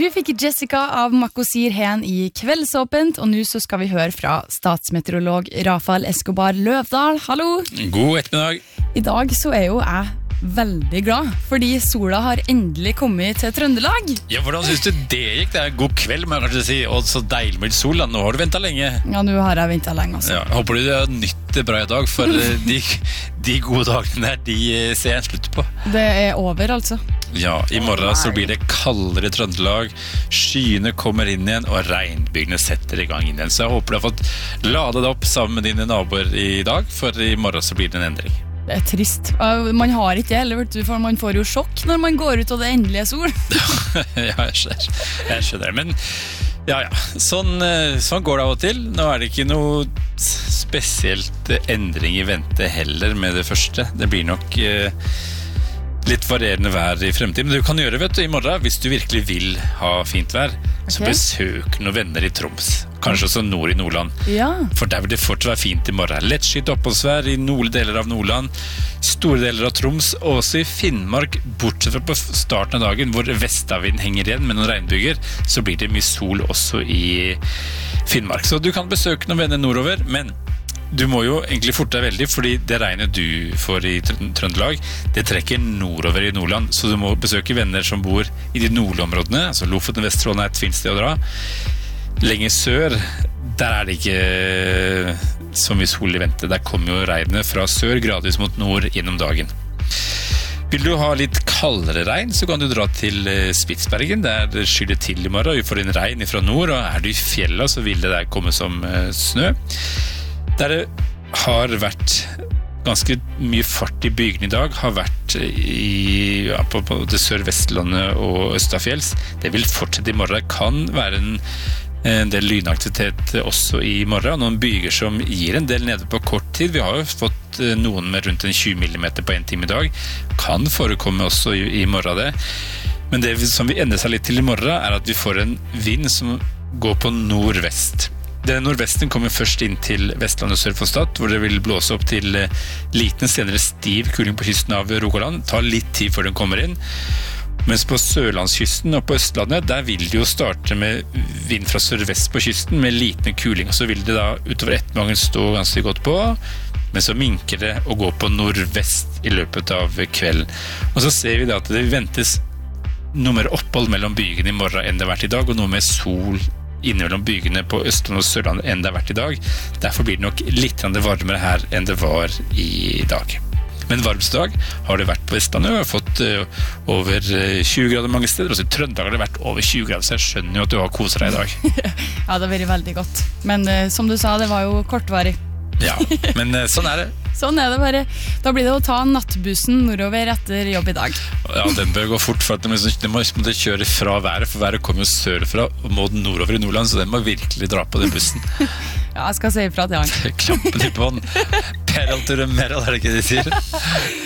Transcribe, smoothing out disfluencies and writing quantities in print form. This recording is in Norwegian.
Du fikk Jessica av Makosir Hen i Kveldsåpent, og nå så skal vi høre fra statsmeteorolog Rafael Escobar Løvdahl. Hallo! God ettermiddag. I dag så jo jeg veldig glad, fordi sola har endelig kommet til Trøndelag. Ja, hvordan synes du det gikk? Det god kveld, må jeg kanskje si, og så deilig med sol. Nå har du ventet lenge. Ja, nå har jeg ventet lenge altså. Ja, håper du det har nytt det bra i dag, for de gode dagene der, de ser jeg en slutt på. Det over altså. Ja, i morgen så blir det kaldere i Trøndelag, skyene kommer inn igjen, og regnbygene setter i gang inn igjen. Så jeg håper du har fått lade det opp sammen med dine naboer i dag, for i morgen så blir det en endring. Det trist. Man har ikke det heller, vet du, for man får jo sjokk når man går ut og det endelig sol. Ja, jeg skjønner. Men ja, sånn går det av og til. Nå det ikke noe spesielt endring i vente heller med det første. Det blir nok litt varierende vær i fremtiden. Men du kan gjøre, vet du, i morgen, hvis du virkelig vil ha fint vær, så besøk noen venner i Troms. Kanskje også nord i Nordland. Ja. For der vil det fortsatt være fint i morgen. Lettskyet oppholdsvær i nordlige deler av Nordland, store deler av Troms, og også i Finnmark, bortsett fra på starten av dagen, hvor vestavinden henger igjen med noen regnbyger, så blir det mye sol også i Finnmark. Så du kan besøke noen venner nordover, men du må jo egentlig forte deg veldig, fordi det regnet du får i Trøndelag, det trekker nordover i Nordland, så du må besøke venner som bor i de nordlige områdene, altså Lofoten, Vesterålen et fint sted å dra. Lenger sør, der det ikke så mye sol i vente. Der kommer jo regnet fra sør gradvis mot nord gjennom dagen. Vil du ha litt kaldere regn, så kan du dra til Spitsbergen. Der skyller det til i morgen, og vi får inn regn fra nord, og du i fjellet, så vil det der komme som snø. Der det har vært ganske mye fart i bygene i dag, har vært på det Sør-Vestlandet og Østafjells. Det vil fortsette i morgen. Det kan være en del lynaktivitet også i morgen. Noen byger som gir en del nede på kort tid. Vi har jo fått noen med rundt 20 mm på en time i dag. Kan forekomme også i morgen det. Men det som vi endrer seg litt til i morgen, at vi får en vind som går på nordvest. Denne nordvesten kommer først inn til Vestland og sør for Stad, hvor det vil blåse opp til liten, senere stiv kuling på kysten av Rogaland. Det tar litt tid før den kommer inn. Mens på Sørlandskysten og på Østlandet, der vil det jo starte med vind fra sørvest på kysten, med liten kuling, og så vil det da utover ettermiddagen stå ganske godt på, men så minker det å gå på nordvest i løpet av kvelden. Og så ser vi da at det ventes noe mer opphold mellom bygene i morgen enn det har vært i dag, og noe mer sol innimellom bygene på Østland og Sørland enn det har vært i dag. Derfor blir det nok litt varmere her enn det var i dag. Men varmeste dag har det vært på Vestlandet, og har fått over 20 grader mange steder. Også i Trøndelag har det vært over 20 grader, så jeg skjønner jo at du har koset deg i dag. Ja, det har vært veldig godt. Men som du sa, det var jo kortvarig. Ja, men sånn det. Sånn det bare. Da blir det å ta nattbussen nordover etter jobb i dag. Ja, den bør gå fort, for at den må kjøre fra været, for været kommer jo sørfra og må den nordover i Nordland, så den må virkelig dra på den bussen. Ja, jeg skal si ifra til han. Klappen i på den. Peraltur og Meral, det ikke det de sier?